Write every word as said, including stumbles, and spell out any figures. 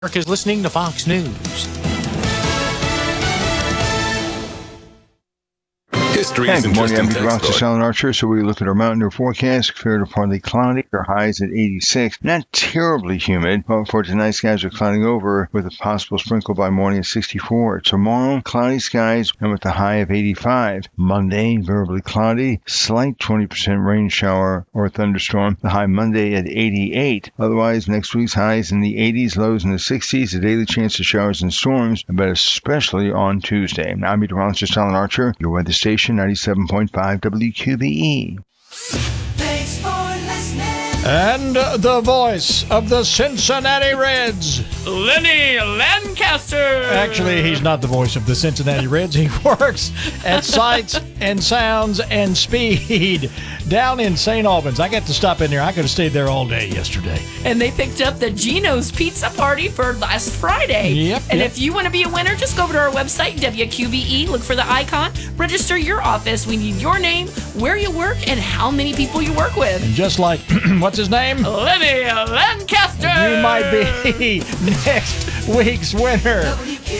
America's listening to Fox News. History Hey, isn't good just morning. in I'm Peter Ross, textbook. Alan Archer. So we look at our mountain air forecast. Fair to partly cloudy. Our highs at eighty-six. Not terribly humid. But for tonight, skies are clouding over with a possible sprinkle by morning at sixty-four. Tomorrow, cloudy skies and with a high of eighty-five. Monday, variably cloudy. Slight twenty percent rain shower or thunderstorm. The high Monday at eighty-eight. Otherwise, next week's highs in the eighties, lows in the sixties. A daily chance of showers and storms, but especially on Tuesday. I'm meteorologist Alan Archer. Your weather station, ninety-seven point five W Q B E. Thanks for listening. And the voice of the Cincinnati Reds. Lenny Lancaster. Actually, he's not the voice of the Cincinnati Reds. He works at Sights and Sounds and Speed down in Saint Albans. I got to stop in there. I could have stayed there all day yesterday. And they picked up the Geno's Pizza Party for last Friday. Yep, And yep. if you want to be a winner, just go over to our website, W Q B E, look for the icon, register your office. We need your name, where you work, and how many people you work with. And just like, what's his name? Lenny Lancaster. You might be next week's winner. W Q